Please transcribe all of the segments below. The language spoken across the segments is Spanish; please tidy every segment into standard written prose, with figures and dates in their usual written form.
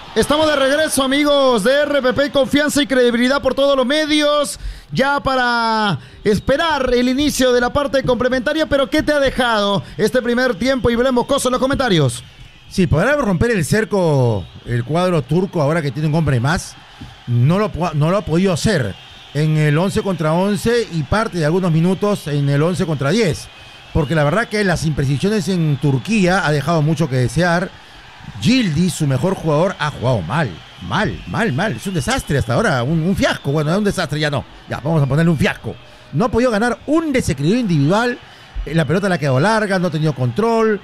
Estamos de regreso, amigos de RPP, confianza y credibilidad por todos los medios, ya para esperar el inicio de la parte complementaria. Pero ¿qué te ha dejado este primer tiempo? Y Belén Moscoso en los comentarios. Sí, podrá romper el cerco el cuadro turco ahora que tiene un hombre más. No lo ha podido hacer en el 11 contra 11 y parte de algunos minutos en el 11 contra 10. Porque la verdad que las imprecisiones en Turquía ha dejado mucho que desear. Yildiz, su mejor jugador, ha jugado mal. Es un desastre hasta ahora, un fiasco. Bueno, es un desastre, ya no. Ya, vamos a ponerle un fiasco. No ha podido ganar un desequilibrio individual. La pelota le ha quedado larga, no ha tenido control.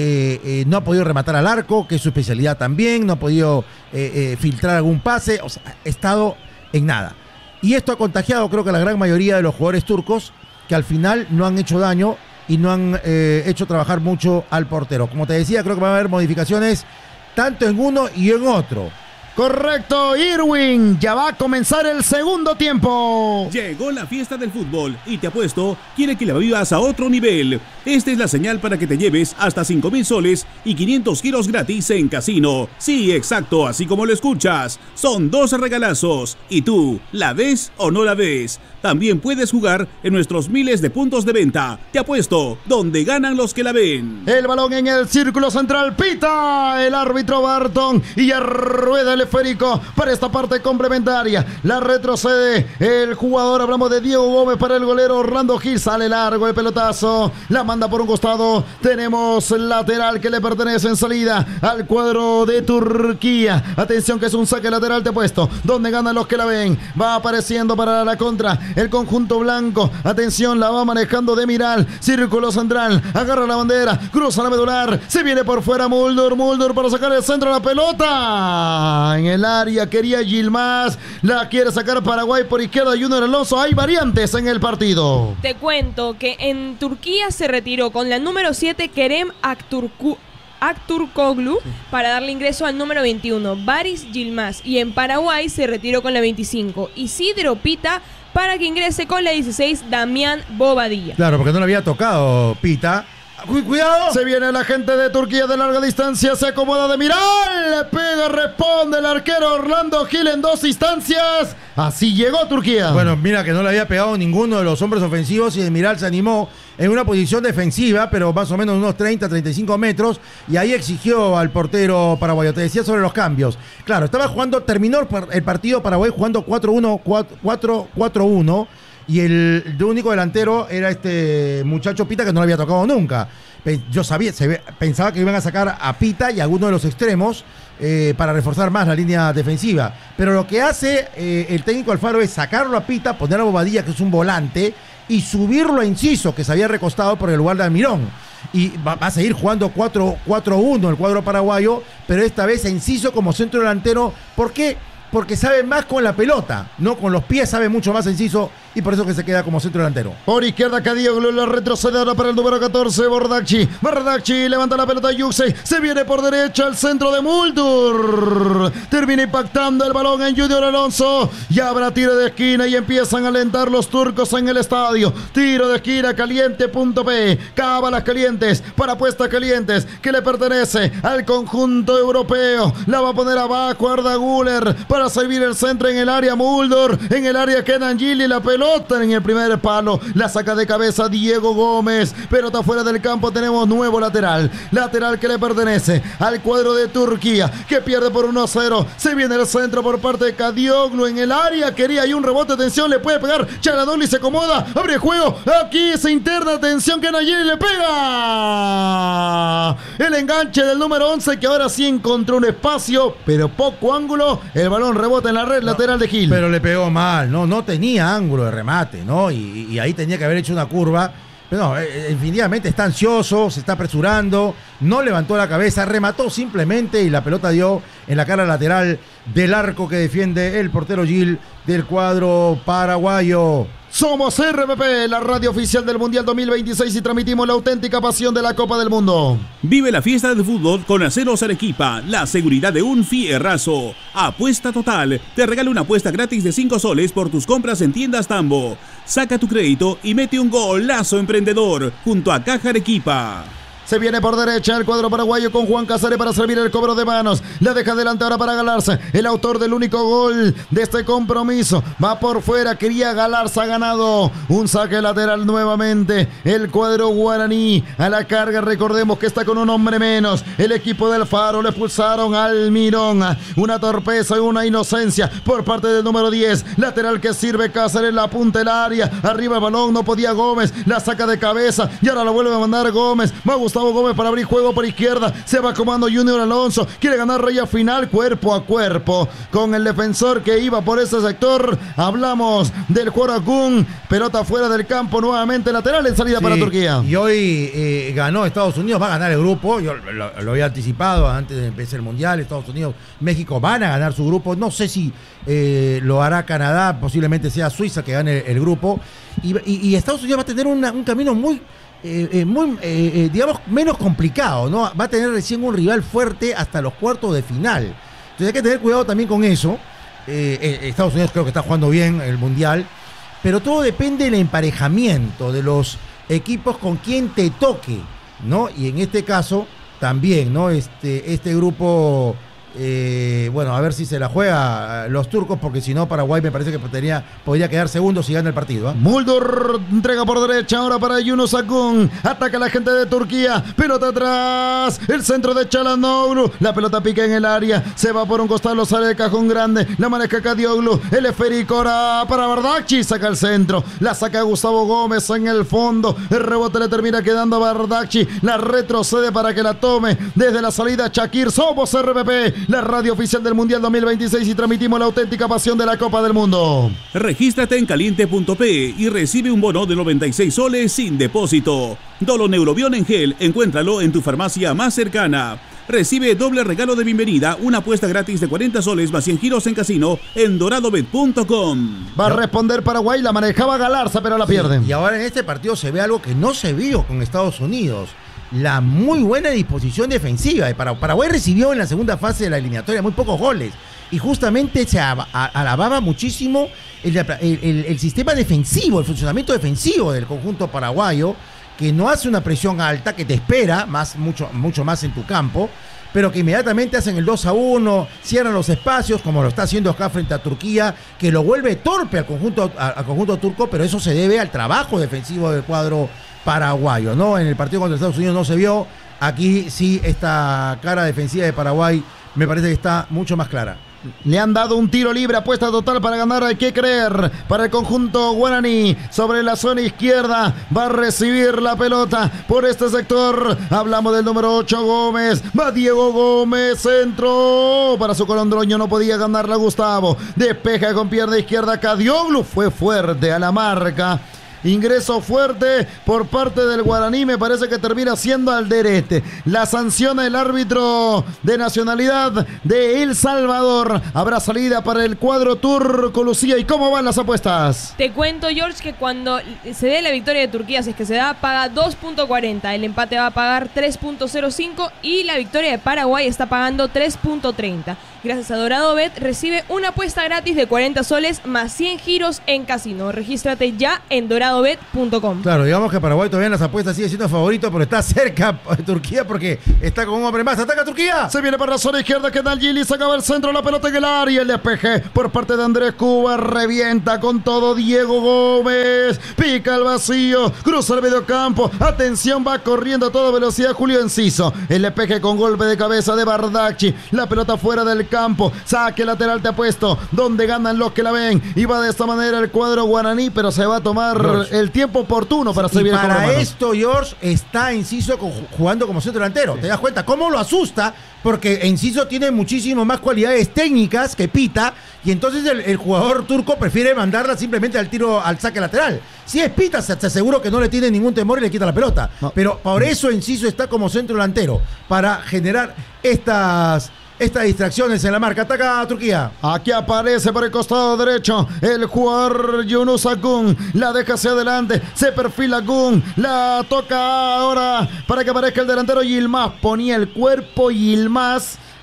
No ha podido rematar al arco, que es su especialidad también. No ha podido filtrar algún pase. O sea, ha estado en nada. Y esto ha contagiado, creo que a la gran mayoría de los jugadores turcos, que al final no han hecho daño y no han hecho trabajar mucho al portero. Como te decía, creo que va a haber modificaciones tanto en uno y en otro. Correcto, Irwin, ya va a comenzar el segundo tiempo. Llegó la fiesta del fútbol y te apuesto, quiere que la vivas a otro nivel. Esta es la señal para que te lleves hasta 5,000 soles y 500 giros gratis en casino. Sí, exacto, así como lo escuchas. Son 12 regalazos. ¿Y tú, la ves o no la ves? También puedes jugar en nuestros miles de puntos de venta. Te apuesto, donde ganan los que la ven. El balón en el círculo central, pita el árbitro Barton y ya rueda el esférico para esta parte complementaria. La retrocede el jugador, hablamos de Diego Gómez para el golero Orlando Gil. Sale largo el pelotazo, la manda por un costado. Tenemos el lateral que le pertenece en salida al cuadro de Turquía. Atención que es un saque lateral, te he puesto. Donde ganan los que la ven. Va apareciendo para la contra el conjunto blanco. Atención, la va manejando Demiral. Círculo central, agarra la bandera, cruza la medular, se viene por fuera Mulder para sacar el centro de la pelota. En el área quería Yilmaz, la quiere sacar Paraguay por izquierda, Junior Alonso. Hay variantes en el partido. Te cuento que en Turquía se retiró con la número 7 Kerem Aktürkoğlu para darle ingreso al número 21 Baris Yilmaz, y en Paraguay se retiró con la 25 Isidro Pita para que ingrese con la 16 Damián Bobadilla. Claro, porque no le había tocado Pita. ¡Cuidado! Se viene la gente de Turquía de larga distancia, se acomoda de mirar, le pega, responde el arquero Orlando Gil en 2 instancias. Así llegó Turquía. Bueno, mira que no le había pegado ninguno de los hombres ofensivos y Demiral se animó en una posición defensiva, pero más o menos unos 30-35 metros, y ahí exigió al portero paraguayo. Te decía sobre los cambios. Claro, terminó el partido Paraguay jugando 4-1, y el único delantero era este muchacho Pita, que no le había tocado nunca. Yo pensaba que iban a sacar a Pita y a alguno de los extremos para reforzar más la línea defensiva. Pero lo que hace el técnico Alfaro es sacarlo a Pita, poner a Bobadilla, que es un volante, y subirlo a Enciso, que se había recostado por el lugar de Almirón. Y va a seguir jugando 4-1 el cuadro paraguayo, pero esta vez Enciso como centro delantero. ¿Por qué? Porque sabe más con la pelota, no con los pies, sabe mucho más Enciso, y por eso que se queda como centro delantero. Por izquierda Cadioglu, la retrocede ahora para el número 14, Bardacci levanta la pelota, Yuxey, se viene por derecha al centro de Muldur, termina impactando el balón en Junior Alonso, y habrá tiro de esquina y empiezan a alentar los turcos en el estadio. Tiro de esquina, caliente.p, cábalas calientes para apuestas calientes, que le pertenece al conjunto europeo. La va a poner abajo Arda Güler para servir el centro en el área Muldur, en el área Kenan Gili, la pelota en el primer palo, la saca de cabeza Diego Gómez, pelota fuera del campo. Tenemos nuevo lateral que le pertenece al cuadro de Turquía, que pierde por 1-0, se viene el centro por parte de Cadioglu en el área, quería y un rebote, atención, le puede pegar Chaladoli, se acomoda, abre juego, aquí se interna, atención, Kenan Gili le pega el enganche del número 11, que ahora sí encontró un espacio, pero poco ángulo, el balón rebota en la red lateral de Gil. Pero le pegó mal, no tenía ángulo de remate, ¿no? Y ahí tenía que haber hecho una curva. Pero no, definitivamente está ansioso, se está apresurando, no levantó la cabeza, remató simplemente y la pelota dio en la cara lateral del arco que defiende el portero Gil del cuadro paraguayo. Somos RPP, la radio oficial del Mundial 2026, y transmitimos la auténtica pasión de la Copa del Mundo. Vive la fiesta del fútbol con Aceros Arequipa, la seguridad de un fierrazo. Apuesta total, te regala una apuesta gratis de 5 soles por tus compras en tiendas Tambo. Saca tu crédito y mete un golazo emprendedor junto a Caja Arequipa. Se viene por derecha el cuadro paraguayo con Juan Casares para servir el cobro de manos. La deja adelante ahora para Galarza, el autor del único gol de este compromiso. Va por fuera, quería Galarza, ha ganado un saque lateral nuevamente. El cuadro guaraní a la carga, recordemos que está con un hombre menos. El equipo del Faro le expulsaron al Mirón. Una torpeza y una inocencia por parte del número 10. Lateral que sirve Cáceres, la punta del área. Arriba el balón, no podía Gómez. La saca de cabeza y ahora la vuelve a mandar Gómez. Va Gustavo Gómez para abrir juego por izquierda. Se va comando Junior Alonso. Quiere ganar raya final cuerpo a cuerpo con el defensor que iba por ese sector. Hablamos del Juaracún. Pelota fuera del campo, nuevamente lateral en salida para Turquía. Y hoy ganó Estados Unidos, va a ganar el grupo. Yo lo había anticipado antes de empezar el Mundial. Estados Unidos, México van a ganar su grupo. No sé si lo hará Canadá, posiblemente sea Suiza que gane el grupo. Y Estados Unidos va a tener un camino muy digamos, menos complicado, ¿no? Va a tener recién un rival fuerte hasta los cuartos de final. Entonces hay que tener cuidado también con eso. Estados Unidos creo que está jugando bien el Mundial, pero todo depende del emparejamiento de los equipos con quien te toque, ¿no? Y en este caso también, ¿no? Este grupo, bueno, a ver si se la juega los turcos, porque si no Paraguay me parece que podría quedar segundo si gana el partido, ¿eh? Muldur entrega por derecha ahora para Yunus Akun. Ataca la gente de Turquía. Pelota atrás. El centro de Çalhanoğlu. La pelota pica en el área. Se va por un costado, sale de cajón grande. La maneja Kadioglu. El esférico ahora para Bardakci. Saca el centro. La saca Gustavo Gómez en el fondo. El rebote le termina quedando a Bardakci. La retrocede para que la tome desde la salida Shakir. Somos RPP, la radio oficial del Mundial 2026, y transmitimos la auténtica pasión de la Copa del Mundo. Regístrate en caliente.p y recibe un bono de 96 soles sin depósito. Dolo Neurobión en gel, encuéntralo en tu farmacia más cercana. Recibe doble regalo de bienvenida, una apuesta gratis de 40 soles más 100 giros en casino en doradobet.com. Va a responder Paraguay, la manejaba Galarza, pero la pierden. Y ahora en este partido se ve algo que no se vio con Estados Unidos. La muy buena disposición defensiva de Paraguay. Recibió en la segunda fase de la eliminatoria muy pocos goles. Y justamente se alababa muchísimo el sistema defensivo, el funcionamiento defensivo del conjunto paraguayo, que no hace una presión alta, que te espera mucho más en tu campo, pero que inmediatamente hacen el 2-1, cierran los espacios, como lo está haciendo acá frente a Turquía, que lo vuelve torpe al conjunto turco, pero eso se debe al trabajo defensivo del cuadro paraguayo, ¿no? En el partido contra Estados Unidos no se vio. Aquí sí, esta cara defensiva de Paraguay me parece que está mucho más clara. Le han dado un tiro libre, apuesta total para ganar, hay que creer, para el conjunto guaraní. Sobre la zona izquierda va a recibir la pelota por este sector. Hablamos del número 8, Gómez. Va Diego Gómez, centro para su colondroño, no podía ganarla Gustavo. Despeja con pierna izquierda Kadioglu, fue fuerte a la marca. Ingreso fuerte por parte del guaraní, me parece que termina siendo Alderete. La sanciona el árbitro de nacionalidad de El Salvador. Habrá salida para el cuadro turco, Lucía. ¿Y cómo van las apuestas? Te cuento, George, que cuando se dé la victoria de Turquía, si es que se da, paga 2.40. El empate va a pagar 3.05 y la victoria de Paraguay está pagando 3.30. Gracias a Dorado Bet, recibe una apuesta gratis de 40 soles más 100 giros en casino. Regístrate ya en doradobet.com. Claro, digamos que Paraguay todavía en las apuestas sigue siendo favorito, pero está cerca de Turquía porque está con un hombre más. ¡Ataca Turquía! Se viene para la zona izquierda, que tal Gili, sacaba el centro, la pelota en el área, el despeje por parte de Andrés Cuba, revienta con todo Diego Gómez, pica el vacío, cruza el mediocampo, atención, va corriendo a toda velocidad Julio Enciso, el despeje con golpe de cabeza de Bardakci, la pelota fuera del campo, saque lateral te ha puesto, donde ganan los que la ven, y va de esta manera el cuadro guaraní, pero se va a tomar el tiempo oportuno para servir el para esto, George, está Enciso jugando como centro delantero, ¿te das cuenta? ¿Cómo lo asusta? Porque Enciso tiene muchísimo más cualidades técnicas que Pita, y entonces el jugador turco prefiere mandarla simplemente al saque lateral. Si es Pita, se aseguro que no le tiene ningún temor y le quita la pelota. No. Pero por eso Enciso está como centro delantero, para generar estas distracciones en la marca. Ataca a Turquía. Aquí aparece por el costado derecho el jugador Yunus Akun. La deja hacia adelante. Se perfila Akun. La toca ahora para que aparezca el delantero Yilmaz. Ponía el cuerpo Yilmaz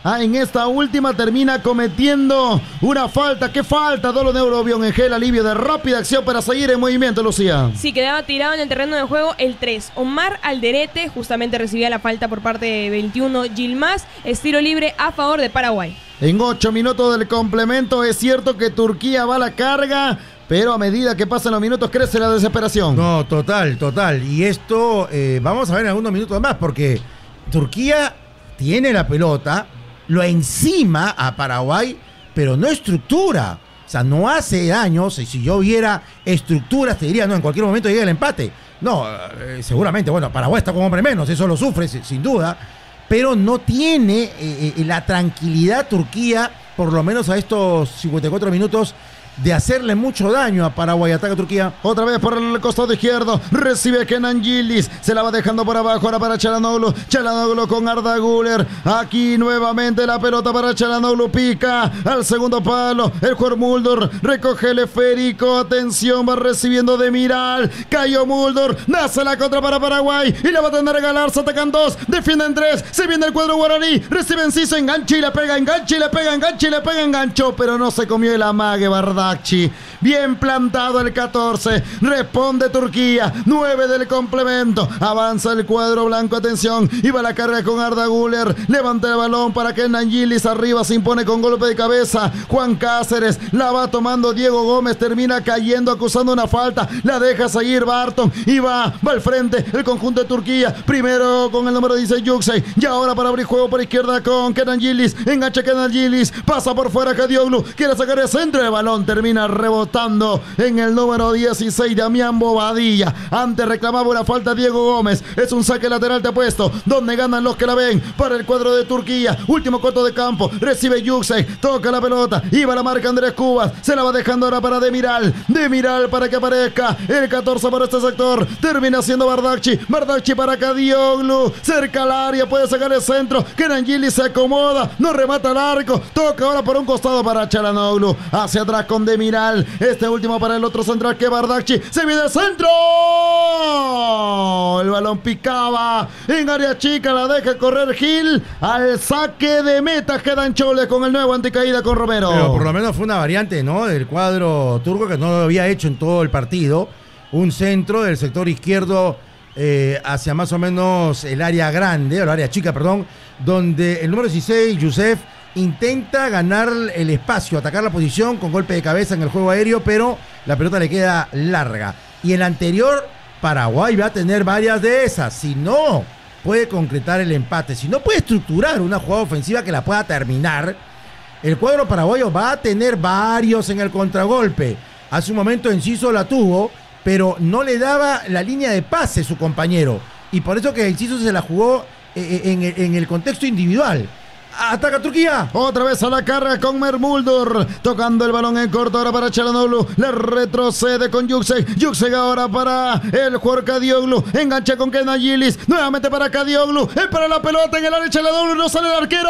En esta última termina cometiendo una falta. ¿Qué falta? Dolo Neurobion Engel, alivio de rápida acción para seguir en movimiento, Lucía. Sí, quedaba tirado en el terreno de juego el 3. Omar Alderete justamente recibía la falta por parte de 21 Yilmaz. Estiro libre a favor de Paraguay. En 8 minutos del complemento, es cierto que Turquía va a la carga, pero a medida que pasan los minutos crece la desesperación. No, total. Y esto vamos a ver en algunos minutos más, porque Turquía tiene la pelota, lo encima a Paraguay, pero no estructura. O sea, no hace daño. Si yo viera estructuras, te diría, no, en cualquier momento llega el empate. No, seguramente, bueno, Paraguay está con hombre menos, eso lo sufre, sin duda. Pero no tiene la tranquilidad Turquía, por lo menos a estos 54 minutos, de hacerle mucho daño a Paraguay. Ataca Turquía. Otra vez por el costado izquierdo. Recibe Kenan Yildiz. Se la va dejando por abajo. Ahora para Çalhanoğlu. Çalhanoğlu con Arda Güler. Aquí nuevamente la pelota para Çalhanoğlu. Pica al segundo palo. El jugador Mulder recoge el esférico. Atención, va recibiendo de Miral. Cayó Mulder. Nace la contra para Paraguay. Y la va a tener Galarza. Atacan 2. Defienden 3. Se viene el cuadro guaraní. Recibe Enciso. Engancha y le pega. Engancha y le pega. Engancha y le pega. Enganchó. Pero no se comió el amague, Bardakci. Bien plantado el 14. Responde Turquía. 9 del complemento. Avanza el cuadro blanco. Atención. Iba la carga con Arda Güler. Levanta el balón para Kenan Yildiz. Arriba se impone con golpe de cabeza. Juan Cáceres. La va tomando Diego Gómez. Termina cayendo acusando una falta. La deja seguir Barton. Y va al frente el conjunto de Turquía. Primero con el número 16 Yüksel. Y ahora para abrir juego por izquierda con Kenan Yildiz. Engancha Kenan Yildiz. Pasa por fuera Kadioglu. Quiere sacar el centro. El balón termina rebotando en el número 16, Damián Bobadilla. Antes reclamaba una falta Diego Gómez. Es un saque lateral, te apuesto, donde ganan los que la ven para el cuadro de Turquía. Último corto de campo. Recibe Yüksel. Toca la pelota. Iba la marca Andrés Cubas. Se la va dejando ahora para Demiral. Demiral para que aparezca el 14 para este sector. Termina siendo Bardakci. Bardakci para Kadioglu. Cerca al área. Puede sacar el centro. Kenan Yildiz se acomoda. No remata el arco. Toca ahora por un costado para Çalhanoğlu. Hacia atrás con Demiral. Este último para el otro central que Bardakci. Se viene el centro. El balón picaba en área chica. La deja correr Gil. Al saque de meta quedan Chole con el nuevo anticaída con Romero. Pero por lo menos fue una variante, ¿no? Del cuadro turco que no lo había hecho en todo el partido. Un centro del sector izquierdo hacia más o menos el área grande, o el área chica, perdón, donde el número 16, Yusef, intenta ganar el espacio, atacar la posición con golpe de cabeza en el juego aéreo, pero la pelota le queda larga. Y el anterior, Paraguay va a tener varias de esas. Si no puede concretar el empate, si no puede estructurar una jugada ofensiva que la pueda terminar, el cuadro paraguayo va a tener varios en el contragolpe. Hace un momento Enciso la tuvo, pero no le daba la línea de pase su compañero. Y por eso que Enciso se la jugó en el contexto individual. Ataca Turquía. Otra vez a la carga con Mermuldur. Tocando el balón en corto ahora para Çalhanoğlu. Le retrocede con Yüksel. Yüksel ahora para el jugador Kadioglu. Engancha con Kenan Yildiz. Nuevamente para Kadioglu. Es para la pelota en el área. Çalhanoğlu. No sale el arquero.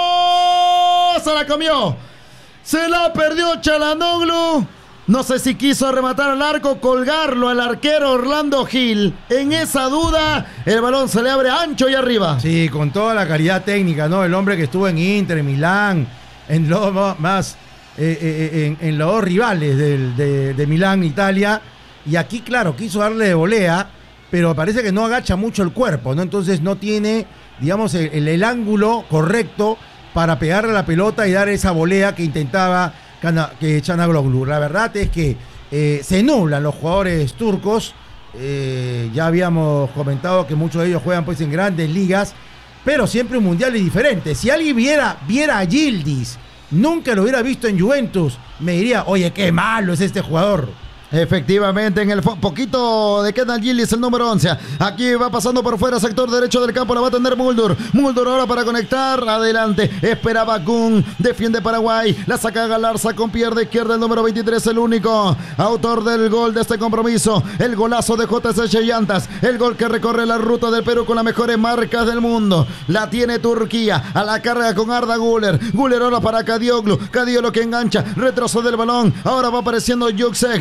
Se la comió. Se la perdió Çalhanoğlu. No sé si quiso rematar al arco, colgarlo al arquero Orlando Gil. En esa duda, el balón se le abre ancho y arriba. Sí, con toda la calidad técnica, ¿no? El hombre que estuvo en Inter, en Milán, en los más, en los dos rivales de Milán, Italia. Y aquí, claro, quiso darle de volea, pero parece que no agacha mucho el cuerpo, ¿no? Entonces no tiene, digamos, el ángulo correcto para pegarle a la pelota y dar esa volea que intentaba que Çalhanoğlu. La verdad es que se nublan los jugadores turcos. Ya habíamos comentado que muchos de ellos juegan pues en grandes ligas, pero siempre un mundial es diferente. Si alguien viera a Yildiz, nunca lo hubiera visto en Juventus, me diría, oye, qué malo es este jugador. Efectivamente, en el poquito de Kenan Yildiz, el número 11. Aquí va pasando por fuera, sector derecho del campo, la va a tener Mulder. Mulder ahora para conectar, adelante. Espera Bakun, defiende Paraguay. La saca Galarza con pierna izquierda, el número 23, el único autor del gol de este compromiso. El golazo de JSC Llantas. El gol que recorre la ruta del Perú con las mejores marcas del mundo. La tiene Turquía, a la carga con Arda Güler. Güler ahora para Kadioglu. Kadioglu que engancha, retrocede el balón. Ahora va apareciendo Yüksel.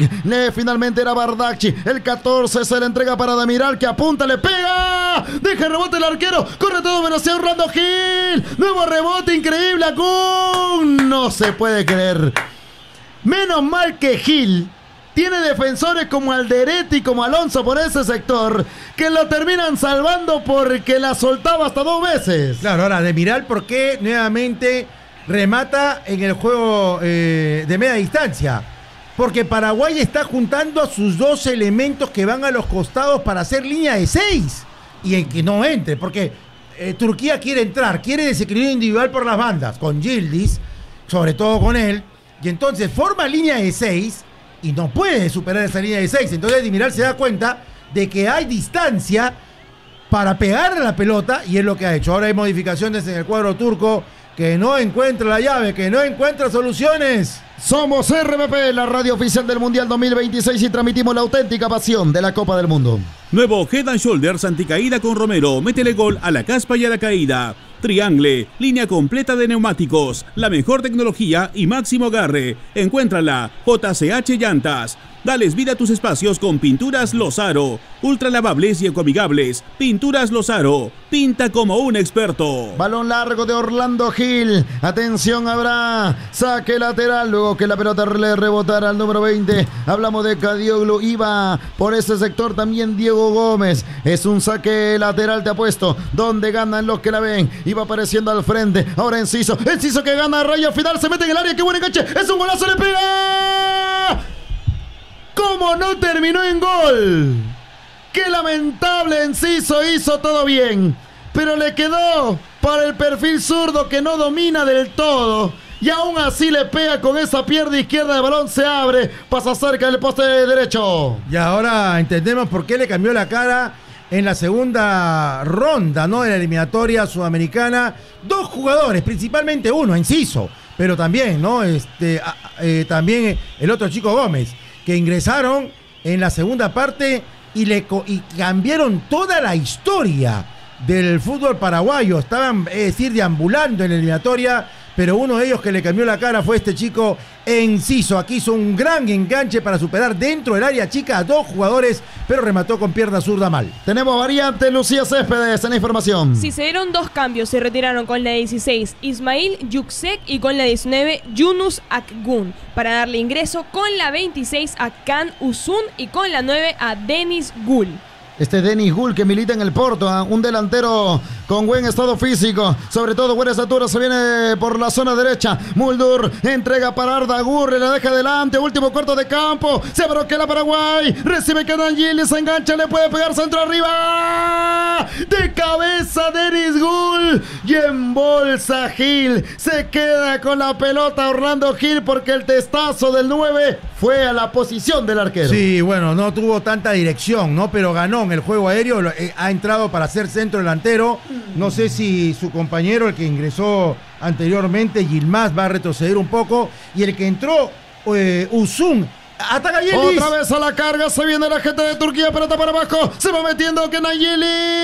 finalmente era Bardacci. El 14 se le entrega para Demiral, que apunta, le pega. Deja el rebote el arquero. Corre todo velocidad Orlando Gil. Nuevo rebote increíble. ¡Gol! No se puede creer. Menos mal que Gil tiene defensores como Alderete y como Alonso por ese sector, que lo terminan salvando porque la soltaba hasta 2 veces. Claro, ahora Demiral, ¿por qué nuevamente remata en el juego de media distancia? Porque Paraguay está juntando a sus 2 elementos que van a los costados para hacer línea de 6 y en que no entre, porque Turquía quiere entrar, quiere desequilibrio individual por las bandas, con Yildiz, sobre todo con él, y entonces forma línea de 6 y no puede superar esa línea de 6. Entonces Demiral se da cuenta de que hay distancia para pegarle la pelota y es lo que ha hecho. Ahora hay modificaciones en el cuadro turco, que no encuentra la llave, que no encuentra soluciones. Somos RPP, la radio oficial del Mundial 2026, y transmitimos la auténtica pasión de la Copa del Mundo. Nuevo Head and Shoulders anticaída con Romero. Métele gol a la caspa y a la caída. Triangle, línea completa de neumáticos, la mejor tecnología y máximo agarre. Encuéntrala, JCH Llantas. Dales vida a tus espacios con Pinturas Lozaro. Ultra lavables y ecoamigables. Pinturas Lozaro. Pinta como un experto. Balón largo de Orlando Gil. Atención, habrá saque lateral. Luego que la pelota le rebotara al número 20. Hablamos de Cadioglu. Iba por ese sector también Diego Gómez. Es un saque lateral, te apuesto. Donde ganan los que la ven. Iba apareciendo al frente. Ahora Enciso. Enciso que gana rayo final. Se mete en el área. ¡Qué buen enganche! ¡Es un golazo! ¡Le pega! ¿Cómo no terminó en gol? ¡Qué lamentable! Enciso hizo todo bien, pero le quedó para el perfil zurdo que no domina del todo. Y aún así le pega con esa pierna izquierda. El balón se abre, pasa cerca del poste derecho. Y ahora entendemos por qué le cambió la cara en la segunda ronda, ¿no?, de la eliminatoria sudamericana. 2 jugadores, principalmente uno, Enciso, pero también, ¿no? También el otro chico Gómez, que ingresaron en la segunda parte y cambiaron toda la historia del fútbol paraguayo. Estaban, deambulando en la eliminatoria, pero uno de ellos que le cambió la cara fue este chico Enciso. Aquí hizo un gran enganche para superar dentro del área chica a 2 jugadores, pero remató con pierna zurda mal. Tenemos variante, Lucía Céspedes, en la información. Sí, se dieron 2 cambios, se retiraron con la 16 Ismail Yuksek y con la 19 Yunus Akgun, para darle ingreso con la 26 a Can Usun y con la 9 a Denis Gul. Denis Gul, que milita en el Porto, un delantero con buen estado físico, sobre todo buena estatura, se viene por la zona derecha. Muldur entrega para Arda Gurri, le deja adelante, último cuarto de campo, se bloquea Paraguay, recibe Kenan Gil, se engancha, le puede pegar centro arriba, de cabeza Denis Gul, y en bolsa Gil, se queda con la pelota Orlando Gil, porque el testazo del 9 fue a la posición del arquero. Sí, bueno, no tuvo tanta dirección, ¿no?, pero ganó en el juego aéreo, ha entrado para ser centro delantero. No sé si su compañero, el que ingresó anteriormente, Yilmaz, va a retroceder un poco, y el que entró, Usun, ataca Yildiz. Otra vez a la carga, se viene la gente de Turquía, pelota para abajo, se va metiendo Kenan Gil,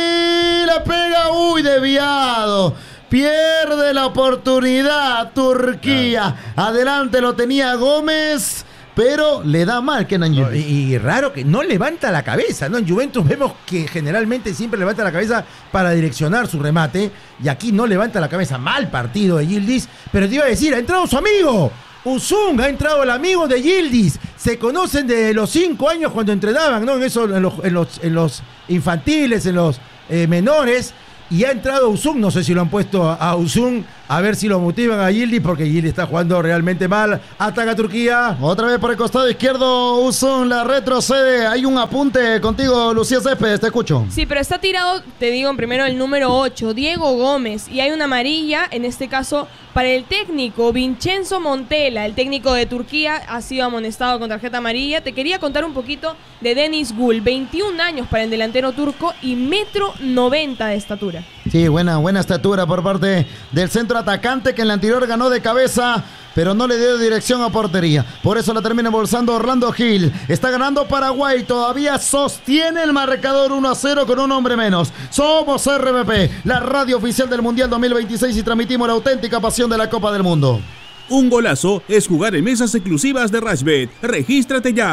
le pega, desviado. Pierde la oportunidad Turquía. Adelante lo tenía Gómez, pero le da mal Kenan Gil. Y raro que no levanta la cabeza, ¿no? En Juventus vemos que generalmente siempre levanta la cabeza para direccionar su remate, y aquí no levanta la cabeza. Mal partido de Yildiz, pero te iba a decir, ha entrado su amigo Usun, ha entrado el amigo de Yildiz. Se conocen de los 5 años cuando entrenaban, ¿no? En los infantiles, en los menores. Y ha entrado Usun, no sé si lo han puesto a Usun, a ver si lo motivan a Yildiz, porque Yildiz está jugando realmente mal. Ataca Turquía. Otra vez por el costado izquierdo, Usun la retrocede. Hay un apunte contigo, Lucía Céspedes, te escucho. Sí, pero está tirado, te digo, primero el número 8, Diego Gómez, y hay una amarilla, en este caso, para el técnico Vincenzo Montella. El técnico de Turquía ha sido amonestado con tarjeta amarilla. Te quería contar un poquito de Denis Gul, 21 años para el delantero turco y 1,90 m de estatura. Sí, buena estatura por parte del centro atacante, que en la anterior ganó de cabeza, pero no le dio dirección a portería. Por eso la termina embolsando Orlando Gil. Está ganando Paraguay, todavía sostiene el marcador 1-0 con un hombre menos. Somos RPP, la radio oficial del Mundial 2026, y transmitimos la auténtica pasión de la Copa del Mundo. Un golazo es jugar en mesas exclusivas de Rashbet. Regístrate ya.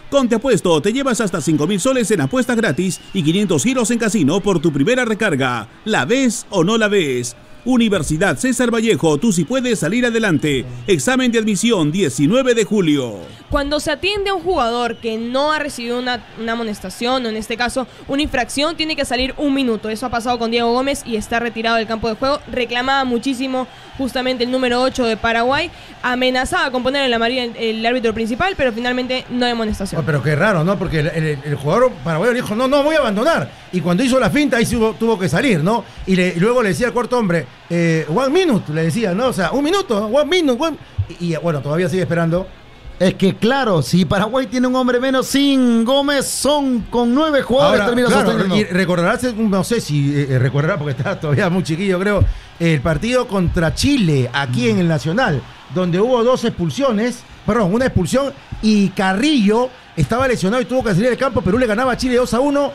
Con Te Apuesto te llevas hasta 5.000 soles en apuestas gratis y 500 giros en casino por tu primera recarga. ¿La ves o no la ves? Universidad César Vallejo, tú sí puedes salir adelante. Examen de admisión 19 de julio. Cuando se atiende a un jugador que no ha recibido una amonestación, o en este caso una infracción, tiene que salir 1 minuto. Eso ha pasado con Diego Gómez y está retirado del campo de juego. Reclamaba muchísimo justamente el número 8 de Paraguay. Amenazaba con poner en la amarilla el árbitro principal, pero finalmente no hay amonestación. Pero qué raro, ¿no? Porque el jugador paraguayo dijo, no, voy a abandonar. Y cuando hizo la finta, ahí tuvo que salir, ¿no? Y luego le decía al cuarto hombre, 1 minute, le decía, ¿no? O sea, 1 minuto, 1 minute, y bueno, todavía sigue esperando. Es que claro, si Paraguay tiene un hombre menos sin Gómez, son con 9 jugadores. Ahora, termina claro, sosteniendo. y recordarás, no sé si recordará porque está todavía muy chiquillo, creo, el partido contra Chile, aquí en el Nacional, donde hubo 2 expulsiones, una expulsión, y Carrillo estaba lesionado y tuvo que salir del campo. Perú le ganaba a Chile 2-1,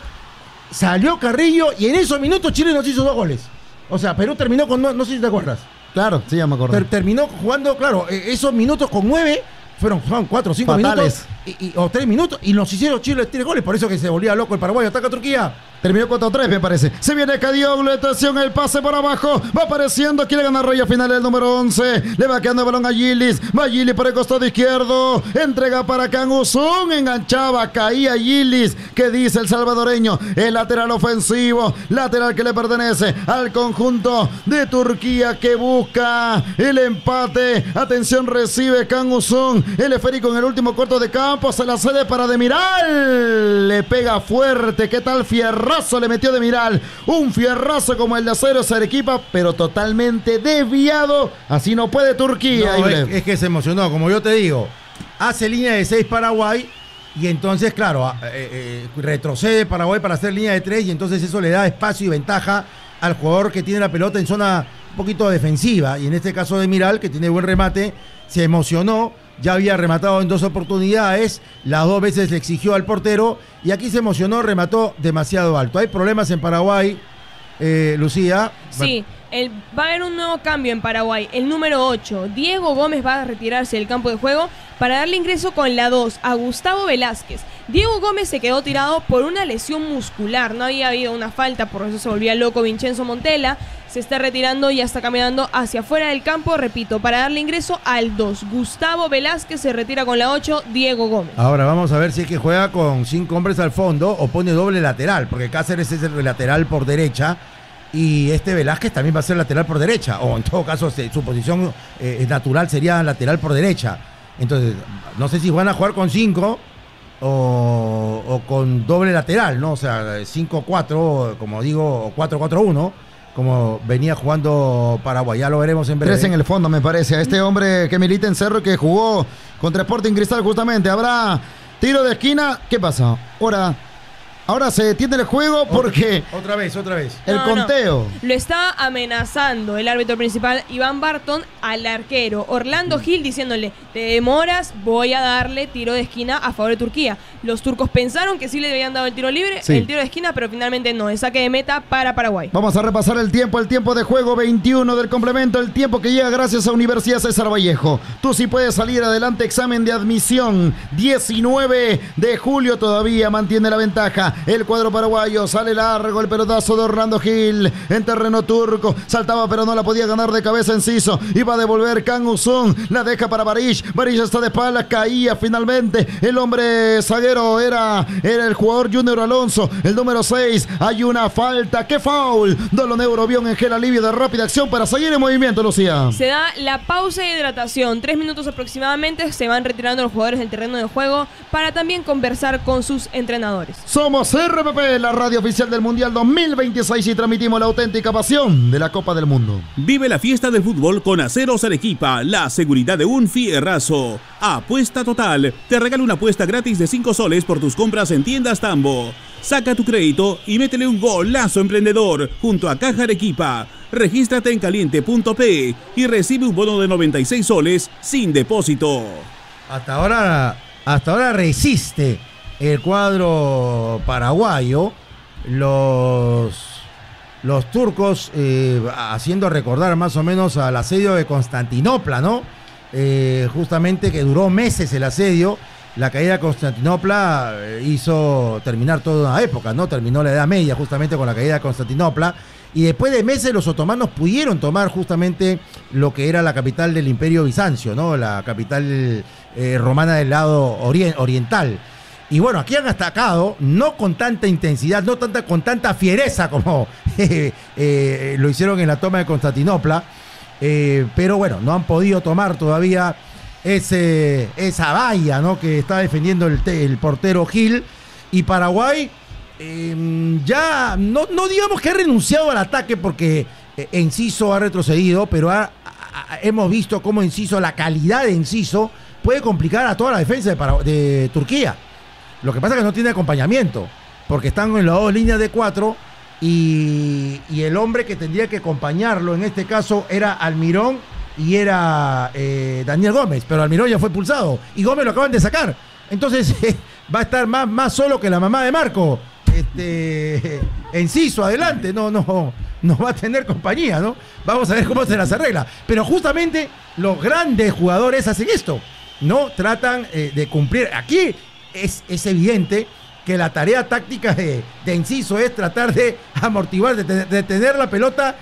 salió Carrillo y en esos minutos Chile nos hizo 2 goles. O sea, Perú terminó con, no sé si te acuerdas. Claro, sí, ya me acuerdo. Terminó jugando, claro, esos minutos con 9, fueron 4 o 5 fatales. minutos o 3 minutos, y nos hicieron Chile 3 goles, por eso que se volvía loco el Paraguay. Ataca Turquía. Terminó 4-3, me parece. Se viene Cadioglu, atención, el pase por abajo. Va apareciendo, quiere ganar Raya final el número 11. Le va quedando el balón a Gilis. Va Gilis por el costado izquierdo. Entrega para Canguzón. Enganchaba, caía Gilis. ¿Qué dice el salvadoreño? El lateral ofensivo. Lateral que le pertenece al conjunto de Turquía que busca el empate. Atención, recibe Canguzón. El esférico en el último cuarto de campo. Se la cede para Demiral. Le pega fuerte. ¿Qué tal fierrazo le metió Demiral? Un fierrazo como el de Acero Arequipa, pero totalmente desviado. Así no puede Turquía. No, es que se emocionó, como yo te digo. Hace línea de 6 Paraguay y entonces, claro, retrocede Paraguay para hacer línea de 3 y entonces eso le da espacio y ventaja al jugador que tiene la pelota en zona un poquito defensiva. Y en este caso Demiral, que tiene buen remate, se emocionó. Ya había rematado en 2 oportunidades, las 2 veces le exigió al portero y aquí se emocionó, remató demasiado alto. Hay problemas en Paraguay, Lucía. Sí, va a haber un nuevo cambio en Paraguay. El número 8, Diego Gómez, va a retirarse del campo de juego para darle ingreso con la 2 a Gustavo Velázquez. Diego Gómez se quedó tirado por una lesión muscular, no había habido una falta, por eso se volvía loco Vincenzo Montella. Se está retirando y ya está caminando hacia afuera del campo, repito, para darle ingreso al 2. Gustavo Velázquez se retira con la 8, Diego Gómez. Ahora vamos a ver si es que juega con 5 hombres al fondo o pone doble lateral, porque Cáceres es el lateral por derecha y este Velázquez también va a ser lateral por derecha, o en todo caso su posición natural sería lateral por derecha. Entonces, no sé si van a jugar con 5 o con doble lateral, ¿no? O sea, 5-4, como digo, o 4-4-1. Como venía jugando Paraguay, ya lo veremos en breve. 3 en el fondo, me parece. A este hombre que milita en Cerro, que jugó contra Sporting Cristal justamente. Habrá tiro de esquina. ¿Qué pasa? Ahora se detiene el juego porque... Otra vez. El conteo. No. Lo está amenazando el árbitro principal, Iván Barton, al arquero Orlando Gil, diciéndole, te demoras, voy a darle tiro de esquina a favor de Turquía. Los turcos pensaron que sí le habían dado el tiro libre, el tiro de esquina, pero finalmente no, es saque de meta para Paraguay. Vamos a repasar el tiempo de juego, 21 del complemento, el tiempo que llega gracias a Universidad César Vallejo. Tú sí puedes salir adelante, examen de admisión, 19 de julio todavía mantiene la ventaja. El cuadro paraguayo sale largo, el pelotazo de Orlando Gil en terreno turco, saltaba pero no la podía ganar de cabeza Enciso, iba a devolver Canguzón, la deja para Barish está de espaldas, caía finalmente, el hombre zaguero era el jugador Junior Alonso, el número 6, hay una falta, ¡qué foul! Dolon Eurobión en gel alivio de rápida acción para seguir en movimiento, Lucía. Se da la pausa de hidratación, 3 minutos aproximadamente, se van retirando los jugadores del terreno de juego para también conversar con sus entrenadores. Somos RPP, la radio oficial del Mundial 2026 y transmitimos la auténtica pasión de la Copa del Mundo. Vive la fiesta del fútbol con Aceros Arequipa, la seguridad de un fierrazo. Apuesta total, te regala una apuesta gratis de 5 soles por tus compras en tiendas Tambo. Saca tu crédito y métele un golazo emprendedor junto a Caja Arequipa. Regístrate en caliente.p y recibe un bono de 96 soles sin depósito. Hasta ahora resiste el cuadro paraguayo, los turcos haciendo recordar más o menos al asedio de Constantinopla, ¿no? Justamente que duró meses el asedio la caída de Constantinopla hizo terminar toda una época, ¿no? Terminó la Edad Media justamente con la caída de Constantinopla. Y después de meses los otomanos pudieron tomar justamente lo que era la capital del Imperio Bizancio, ¿no? La capital romana del lado oriental. Y bueno, aquí han atacado, no con tanta intensidad, con tanta fiereza como lo hicieron en la toma de Constantinopla, pero bueno, no han podido tomar todavía esa valla, ¿no? Que está defendiendo el portero Gil. Y Paraguay ya no digamos que ha renunciado al ataque porque Enciso ha retrocedido, pero hemos visto cómo Enciso, la calidad de Enciso puede complicar a toda la defensa de Turquía. Lo que pasa es que no tiene acompañamiento, porque están en las dos líneas de 4 y el hombre que tendría que acompañarlo en este caso era Almirón y era Daniel Gómez, pero Almirón ya fue expulsado y Gómez lo acaban de sacar. Entonces va a estar más solo que la mamá de Marco. Enciso, adelante, no va a tener compañía, ¿no? Vamos a ver cómo se las arregla. Pero justamente los grandes jugadores hacen esto, ¿no? Tratan de cumplir. Aquí es evidente que la tarea táctica de Enciso es tratar de amortiguar, de tener la pelota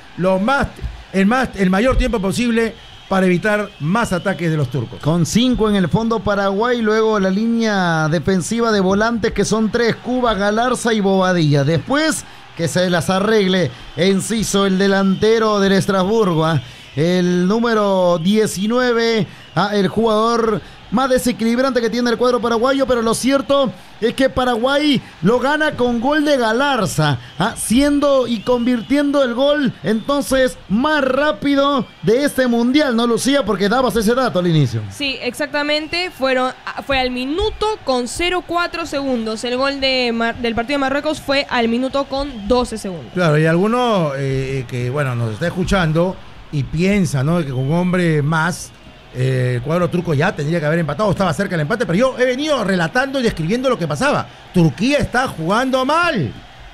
el mayor tiempo posible para evitar más ataques de los turcos. Con 5 en el fondo Paraguay, luego la línea defensiva de volantes que son 3, Cuba, Galarza y Bobadilla. Después que se las arregle Enciso, el delantero del Estrasburgo, el número 19, el jugador más desequilibrante que tiene el cuadro paraguayo, pero lo cierto es que Paraguay lo gana con gol de Galarza, siendo y convirtiendo el gol entonces más rápido de este mundial, ¿no, Lucía? Porque dabas ese dato al inicio. Sí, exactamente, fue al minuto con 0,4 segundos, el gol del partido de Marruecos fue al minuto con 12 segundos. Claro, y alguno que, bueno, nos está escuchando y piensa, ¿no?, que con un hombre más el cuadro turco ya tendría que haber empatado, estaba cerca del empate, pero yo he venido relatando y describiendo lo que pasaba. Turquía está jugando mal,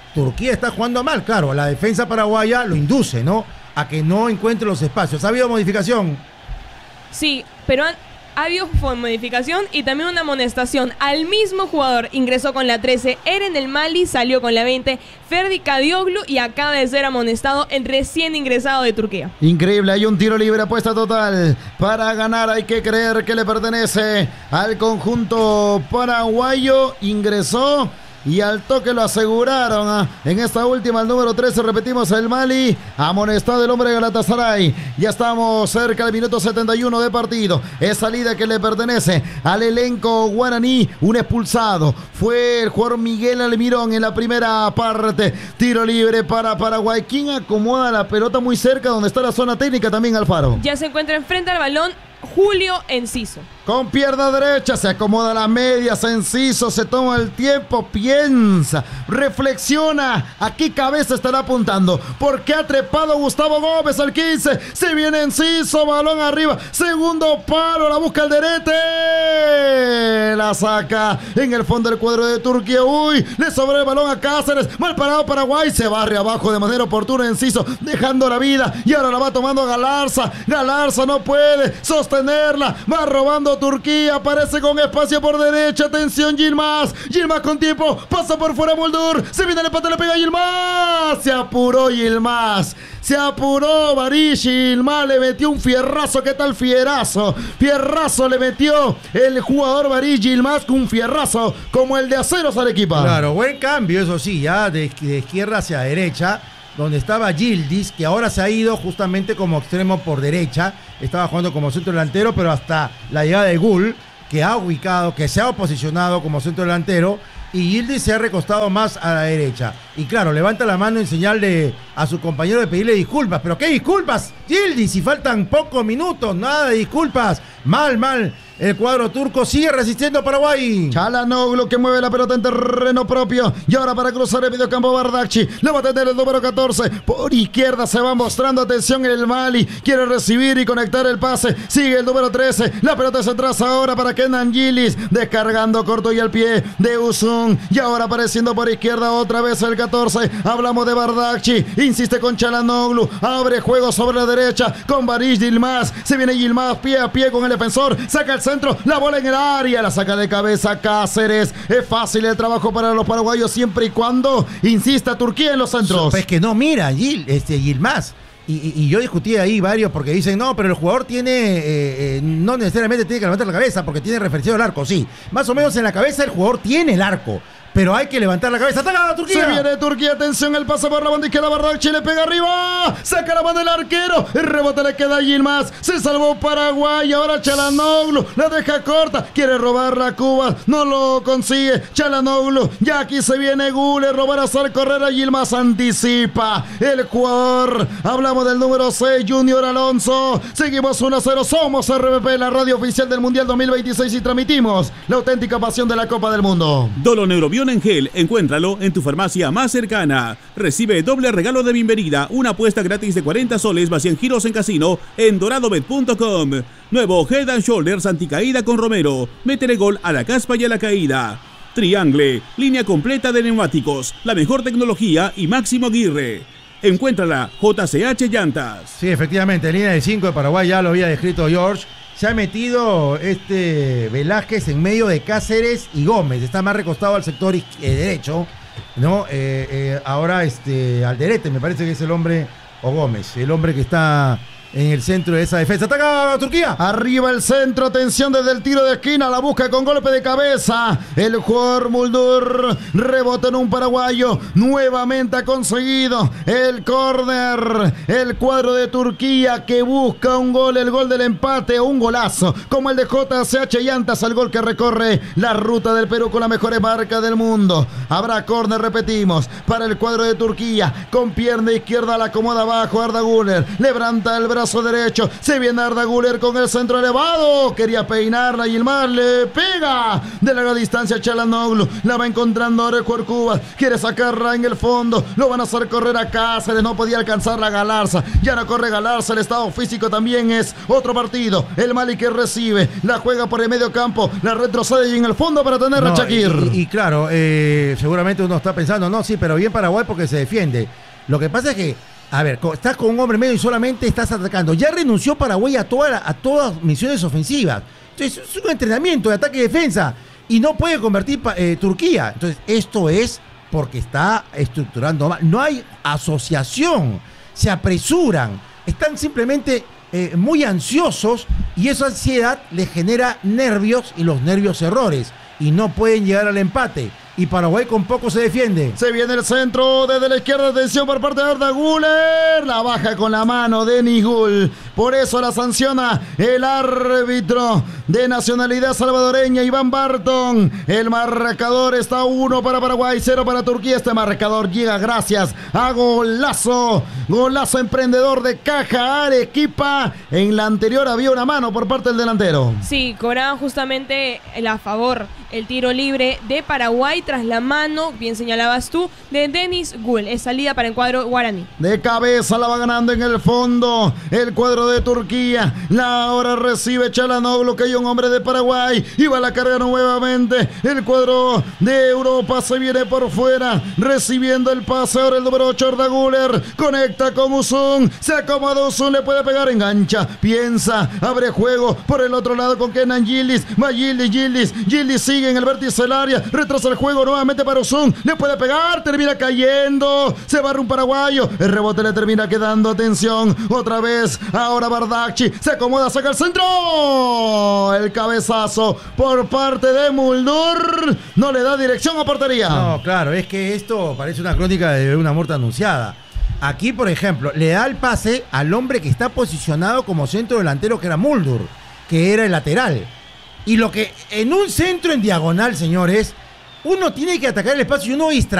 claro, la defensa paraguaya lo induce, ¿no?, a que no encuentre los espacios. ¿Ha habido modificación? Sí, pero ha habido modificación y también una amonestación. Al mismo jugador ingresó con la 13, Eren El Mali salió con la 20, Ferdi Kadioglu, y acaba de ser amonestado el recién ingresado de Turquía. Increíble, hay un tiro libre, apuesta total para ganar, hay que creer que le pertenece al conjunto paraguayo, ingresó y al toque lo aseguraron. En esta última, el número 13, repetimos, El Mali, amonestado el hombre de Galatasaray. Ya estamos cerca del minuto 71 de partido. Es salida que le pertenece al elenco guaraní. Un expulsado fue el jugador Miguel Almirón en la primera parte. Tiro libre para Paraguay. ¿Quién acomoda la pelota muy cerca donde está la zona técnica también, Alfaro? Ya se encuentra enfrente al balón Julio Enciso. Con pierna derecha se acomoda la media, Enciso se toma el tiempo, piensa, reflexiona a qué cabeza estará apuntando, porque ha trepado Gustavo Gómez al 15, se viene Enciso, balón arriba, segundo palo, la busca el Derete, la saca en el fondo del cuadro de Turquía. Uy, le sobra el balón a Cáceres, mal parado Paraguay, se barre abajo de manera oportuna Enciso, dejando la vida, y ahora la va tomando Galarza no puede sostenerla, va robando Turquía, aparece con espacio por derecha, atención Yilmaz con tiempo, pasa por fuera Muldur, se viene el empate, le pega Yilmaz, se apuró Yilmaz, se apuró Barish, Yilmaz le metió un fierrazo. ¿Qué tal fierrazo le metió el jugador Barish Yilmaz, con un fierrazo como el de Aceros Arequipa? Claro, buen cambio, eso sí, ya de izquierda hacia derecha, donde estaba Yildiz, que ahora se ha ido justamente como extremo por derecha, estaba jugando como centro delantero, pero hasta la llegada de Gul, que se ha posicionado como centro delantero, y Yildiz se ha recostado más a la derecha. Y claro, levanta la mano en señal a su compañero de pedirle disculpas. ¿Pero qué disculpas, Yildiz? Si faltan pocos minutos, nada de disculpas. Mal. El cuadro turco sigue resistiendo a Paraguay. Çalhanoğlu que mueve la pelota en terreno propio. Y ahora para cruzar el mediocampo Bardakci. Le va a tener el número 14. Por izquierda se va mostrando. Atención, el Mali. Quiere recibir y conectar el pase. Sigue el número 13. La pelota se atrasa ahora para Kenan Yildiz. Descargando corto y al pie de Uzun. Y ahora apareciendo por izquierda otra vez el 14. Hablamos de Bardakci. Insiste con Çalhanoğlu. Abre juego sobre la derecha con Barish Yilmaz. Se viene Yilmaz pie a pie con el defensor. Saca el centro, la bola en el área, la saca de cabeza Cáceres. Es fácil el trabajo para los paraguayos siempre y cuando insista Turquía en los centros. Pues que no, mira, Yilmaz. Y yo discutí ahí varios porque dicen, no, pero el jugador tiene, no necesariamente tiene que levantar la cabeza porque tiene referenciado el arco, sí. Más o menos en la cabeza el jugador tiene el arco, pero hay que levantar la cabeza. ¡Ataca a Turquía! Se viene Turquía, atención, el pase por la banda izquierda, Bardakci le pega arriba, saca la mano del arquero, el rebote le queda a Yilmaz, se salvó Paraguay, ahora Çalhanoğlu la deja corta, quiere robarla a Cuba, no lo consigue, Çalhanoğlu, ya aquí se viene Guller, robar a hacer correr a Yilmaz, anticipa el jugador, hablamos del número 6, Junior Alonso, seguimos 1-0, somos RPP, la radio oficial del Mundial 2026 y transmitimos la auténtica pasión de la Copa del Mundo. Doloneurobion en gel, encuéntralo en tu farmacia más cercana. Recibe doble regalo de bienvenida, una apuesta gratis de 40 soles más 100 giros en casino en doradobet.com. Nuevo Head and Shoulders anticaída con Romero. Métele gol a la caspa y a la caída. Triangle, línea completa de neumáticos, la mejor tecnología y Máximo Aguirre. Encuéntrala, JCH Llantas. Sí, efectivamente, línea de 5 de Paraguay, ya lo había descrito George. Se ha metido Velázquez en medio de Cáceres y Gómez. Está más recostado al sector derecho, ¿no? Ahora Alderete, me parece que es el hombre, o Gómez, el hombre que está en el centro de esa defensa. ¡Ataca Turquía! Arriba el centro, atención desde el tiro de esquina, la busca con golpe de cabeza. El jugador Muldur rebota en un paraguayo. Nuevamente ha conseguido el córner. El cuadro de Turquía que busca un gol, el gol del empate o un golazo, como el de JCH Llantas, el gol que recorre la ruta del Perú con las mejores marcas del mundo. Habrá córner, repetimos, para el cuadro de Turquía. Con pierna izquierda la acomoda abajo Arda Güler. Levanta el brazo derecho, se viene Arda Güler con el centro elevado, quería peinarla y Yilmaz le pega de larga distancia a Çalhanoğlu, la va encontrando ahora el Cuba, quiere sacarla en el fondo, lo van a hacer correr a Cáceres, no podía alcanzarla a Galarza, ya no corre Galarza, el estado físico también es otro partido, el Mali que recibe, la juega por el medio campo, la retrocede y en el fondo para tener a Shakir. Y claro, seguramente uno está pensando, no, sí, pero bien Paraguay porque se defiende. Lo que pasa es que a ver, estás con un hombre medio y solamente estás atacando. Ya renunció Paraguay a todas misiones ofensivas. Entonces es un entrenamiento de ataque y defensa. Y no puede convertir Turquía. Entonces esto es porque está estructurando mal. No hay asociación. Se apresuran. Están simplemente muy ansiosos. Y esa ansiedad les genera nervios y los nervios errores. Y no pueden llegar al empate. Y Paraguay con poco se defiende. Se viene el centro desde la izquierda, atención por parte de Arda Güler. La baja con la mano Denis Gul. Por eso la sanciona el árbitro de nacionalidad salvadoreña, Iván Barton. El marcador está 1 para Paraguay, 0 para Turquía. Este marcador llega gracias a golazo. Golazo emprendedor de Caja Arequipa. En la anterior había una mano por parte del delantero. Sí, cobraban justamente a favor el tiro libre de Paraguay tras la mano, bien señalabas tú, de Denis Gul. Es salida para el cuadro guaraní. De cabeza la va ganando en el fondo el cuadro de Turquía. La ahora recibe Çalhanoğlu, que hay un hombre de Paraguay. Y va a la carga nuevamente. El cuadro de Europa se viene por fuera, recibiendo el pase. Ahora el número 8, Arda Güler. Conecta con Uzun. Se acomoda Uzun, le puede pegar, engancha. Piensa, abre juego por el otro lado con Kenan Yildiz. Va Yildiz sigue en el vértice del área. Retrasa el juego nuevamente para Uzun. Le puede pegar, termina cayendo. Se barra un paraguayo. El rebote le termina quedando. Atención, otra vez. Ahora Bardakci se acomoda, saca el centro. El cabezazo por parte de Muldur. No le da dirección a portería. No, claro, es que esto parece una crónica de una muerte anunciada. Aquí, por ejemplo, le da el pase al hombre que está posicionado como centro delantero, que era Muldur, que era el lateral. Y lo que en un centro en diagonal, señores, uno tiene que atacar el espacio y uno distrae.